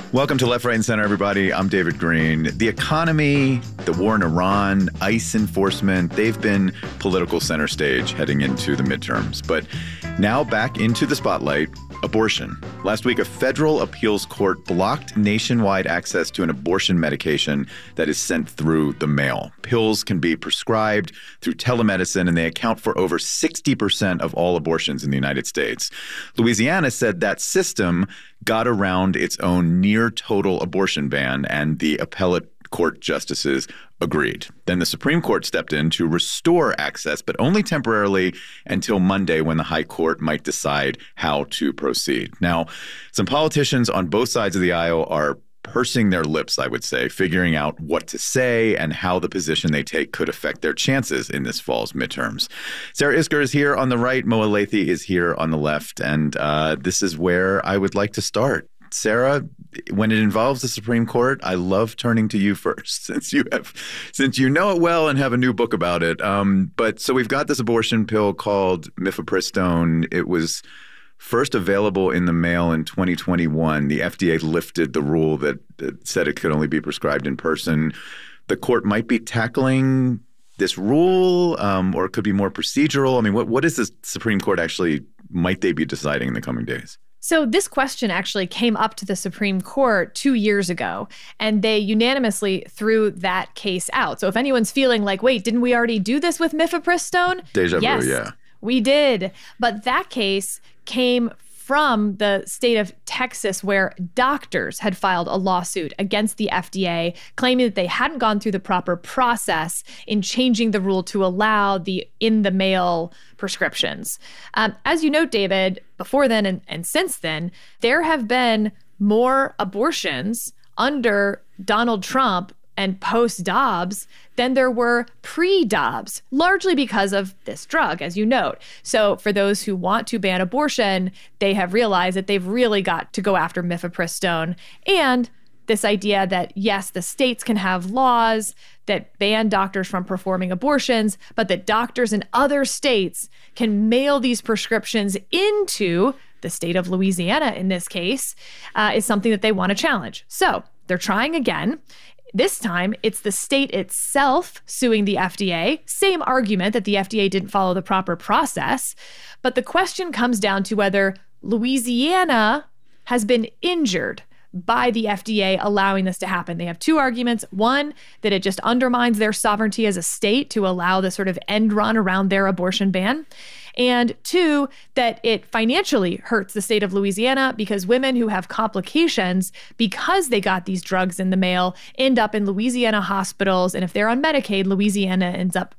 Welcome to Left, Right, and Center, everybody. I'm David Green. The economy, the war in Iran, ICE enforcement, they've been political center stage heading into the midterms. But now back into the spotlight, abortion. Last week, a federal appeals court blocked nationwide access to an abortion medication that is sent through the mail. Pills can be prescribed through telemedicine, and they account for over 60% of all abortions in the United States. Louisiana said that system got around its own near-total abortion ban, and the appellate court justices agreed. Then the Supreme Court stepped in to restore access, but only temporarily until Monday, when the High Court might decide how to proceed. Now, some politicians on both sides of the aisle are pursing their lips, I would say, figuring out what to say and how the position they take could affect their chances in this fall's midterms. Sarah Isgur is here on the right. Moa Lathi is here on the left. And this is where I would like to start. Sarah, when it involves the Supreme Court, I love turning to you first, since you know it well and have a new book about it. So we've got this abortion pill called mifepristone. It was first available in the mail in 2021. The FDA lifted the rule that said it could only be prescribed in person. The court might be tackling this rule, or it could be more procedural. I mean, what is the Supreme Court actually, might they be deciding in the coming days? So this question actually came up to the Supreme Court 2 years ago, and they unanimously threw that case out. So if anyone's feeling like, wait, didn't we already do this with mifepristone? Deja vu, yes, yeah. We did. But that case came from the state of Texas, where doctors had filed a lawsuit against the FDA, claiming that they hadn't gone through the proper process in changing the rule to allow the in-the-mail prescriptions. As you note, David, before then and since then, there have been more abortions under Donald Trump and post-Dobbs than there were pre-Dobbs, largely because of this drug, as you note. So for those who want to ban abortion, they have realized that they've really got to go after mifepristone. And this idea that, yes, the states can have laws that ban doctors from performing abortions, but that doctors in other states can mail these prescriptions into the state of Louisiana, in this case, is something that they want to challenge. So they're trying again. This time, it's the state itself suing the FDA. Same argument that the FDA didn't follow the proper process. But the question comes down to whether Louisiana has been injured by the FDA allowing this to happen. They have two arguments. One, that it just undermines their sovereignty as a state to allow the sort of end run around their abortion ban. And two, that it financially hurts the state of Louisiana because women who have complications because they got these drugs in the mail end up in Louisiana hospitals. And if they're on Medicaid, Louisiana ends up